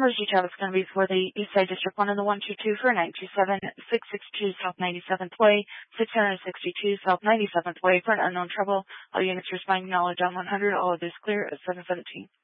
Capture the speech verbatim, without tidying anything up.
emergency job is going to be for the Eastside District one and the one two two for nine two seven, six six two South ninety-seventh Way, six sixty-two South ninety-seventh Way for an unknown trouble. All units responding knowledge on one hundred. All of this clear at seven seventeen.